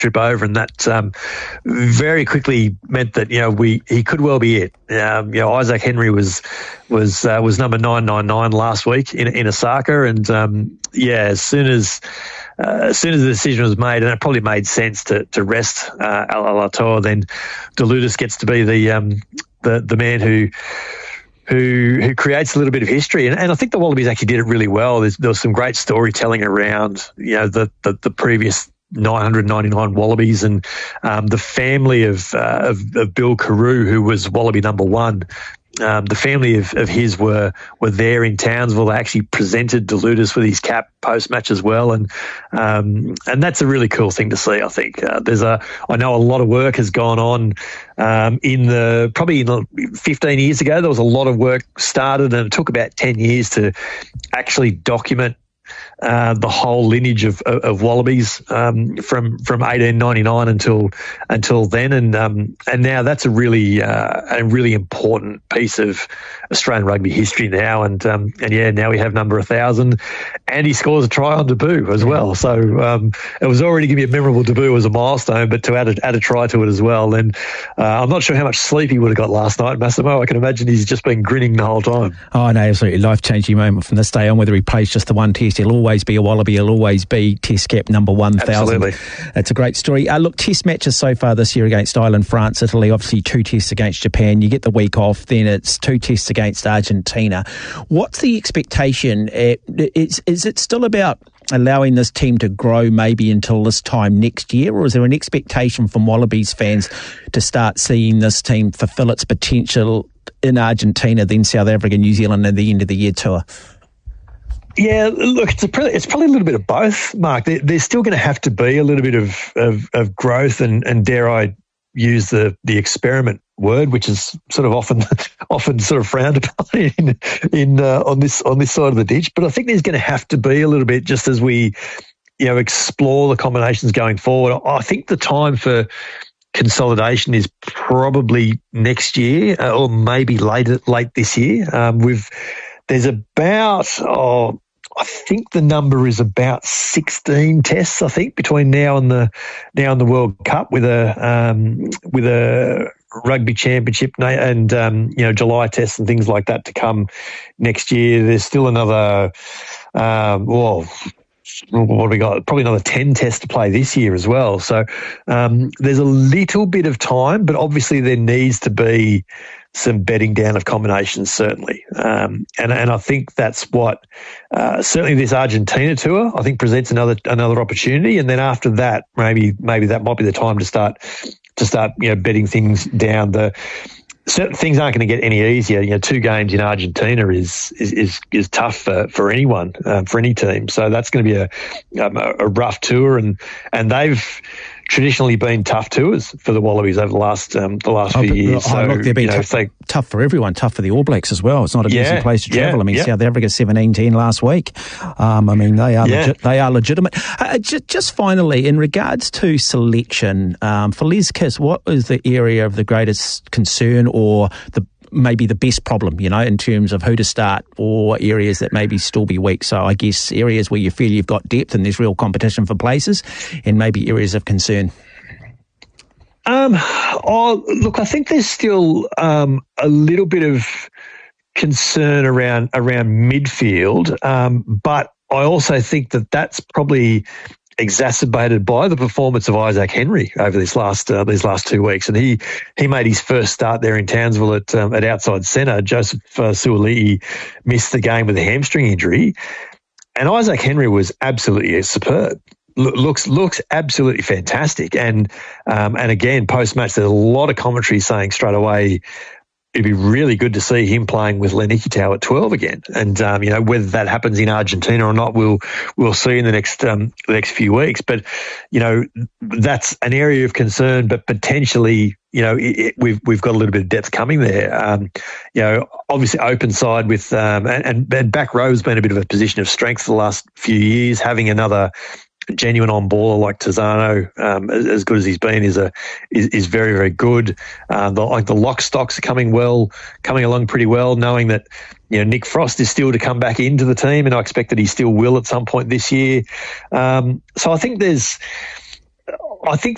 trip over, and that very quickly meant that he could well be it. Isaac Henry was number 999 last week in Osaka, and as soon as the decision was made, and it probably made sense to rest Alatoa, then Deludis gets to be the man who creates a little bit of history. And I think the Wallabies actually did it really well. There was some great storytelling around, the previous 999 Wallabies, and the family of Bill Carew, who was Wallaby number one. The family of his were there in Townsville. They actually presented Deludis with his cap post-match as well, and that's a really cool thing to see. I think I know a lot of work has gone on probably 15 years ago. There was a lot of work started, and it took about 10 years to actually document the whole lineage of Wallabies from 1899 until then, and now that's a really important piece of Australian rugby history now, and now we have number 1,000, and he scores a try on debut as well. So it was already going to be a memorable debut as a milestone, but to add a try to it as well, and I'm not sure how much sleep he would have got last night, Massimo. I can imagine he's just been grinning the whole time. Oh no, absolutely life-changing moment from this day on. Whether he plays just the one test, he'll always be a Wallaby. He'll always be Test cap number 1,000. Absolutely. That's a great story. Look, Test matches so far this year against Ireland, France, Italy, obviously 2 tests against Japan. You get the week off, then it's 2 tests against Argentina. What's the expectation? Is it still about allowing this team to grow maybe until this time next year, or is there an expectation from Wallabies fans to start seeing this team fulfil its potential in Argentina, then South Africa, New Zealand at the end of the year tour? Yeah, look, it's probably a little bit of both, Mark. There's still going to have to be a little bit of growth, and dare I use the experiment word, which is sort of often sort of frowned upon on this side of the ditch. But I think there's going to have to be a little bit, just as we explore the combinations going forward. I think the time for consolidation is probably next year, or maybe late this year. There's about, I think the number is about 16 tests, I think, between now and the World Cup, with a rugby championship and July tests and things like that to come next year. There's still another what have we got? Probably another 10 tests to play this year as well. So there's a little bit of time, but obviously there needs to be some bedding down of combinations, certainly. And I think that's what certainly this Argentina tour, I think, presents another opportunity. And then after that, maybe that might be the time to start bedding things down. Certain things aren't going to get any easier. 2 games in Argentina is tough for anyone, for any team. So that's going to be a rough tour, and they've traditionally been tough tours for the Wallabies over the last few years. So, look, they've been tough for everyone, tough for the All Blacks as well. It's not an easy place to travel. South Africa 17-10 last week. They are legitimate. Just finally, in regards to selection, for Les Kiss, what is the area of the greatest concern, or maybe the best problem, in terms of who to start, or areas that maybe still be weak? So I guess areas where you feel you've got depth and there's real competition for places, and maybe areas of concern. Look, I think there's still a little bit of concern around midfield, but I also think that's probably exacerbated by the performance of Isaac Henry over these last 2 weeks, and he made his first start there in Townsville at outside centre. Joseph Suaalii missed the game with a hamstring injury, and Isaac Henry was absolutely superb. Looks absolutely fantastic, and again, post match, there's a lot of commentary saying straight away it'd be really good to see him playing with Len Ikitau at 12 again. And, whether that happens in Argentina or not, we'll see in the next few weeks. But, that's an area of concern, but potentially, we've got a little bit of depth coming there. Obviously open side with, and back row has been a bit of a position of strength for the last few years. Having another genuine on baller like Tizano, as good as he's been, is very, very good. The lock stocks are coming along pretty well, knowing that Nick Frost is still to come back into the team, and I expect that he still will at some point this year. So I think